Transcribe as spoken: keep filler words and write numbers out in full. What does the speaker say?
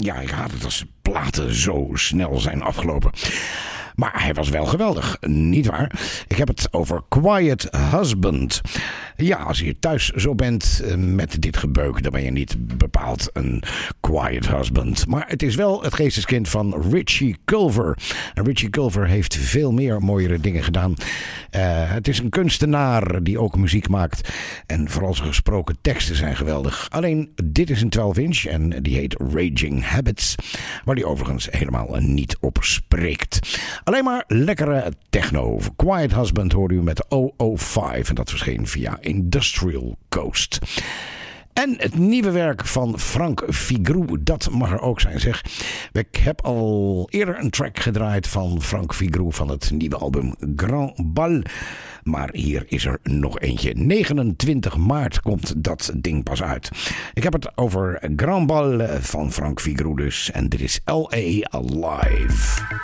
Ja, ik haat het als platen zo snel zijn afgelopen. Maar hij was wel geweldig, niet waar? Ik heb het over Quiet Husband. Ja, als je thuis zo bent met dit gebeuk, dan ben je niet bepaald een quiet husband. Maar het is wel het geesteskind van Richie Culver. En Richie Culver heeft veel meer mooiere dingen gedaan. Uh, het is een kunstenaar die ook muziek maakt. En vooral zijn gesproken teksten zijn geweldig. Alleen, dit is een twaalf inch en die heet Raging Habits. Waar die overigens helemaal niet op spreekt. Alleen maar lekkere techno. Quiet Husband hoorde u met O O vijf. En dat verscheen via Industrial Coast. En het nieuwe werk van Frank Vigroux, dat mag er ook zijn, zeg. Ik heb al eerder een track gedraaid van Frank Vigroux van het nieuwe album Grand Bal. Maar hier is er nog eentje. negenentwintig maart komt dat ding pas uit. Ik heb het over Grand Bal van Frank Vigroux dus. En dit is L A Alive.